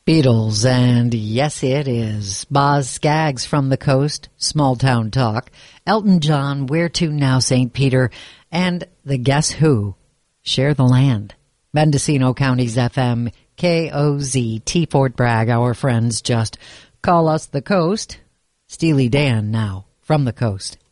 Beatles, and yes, it is. Boz Scaggs from the Coast, Small Town Talk. Elton John, Where To Now, St. Peter, and the Guess Who, Share the Land. Mendocino County's FM, KOZT Fort Bragg. Our friends just call us the Coast. Steely Dan now from the Coast.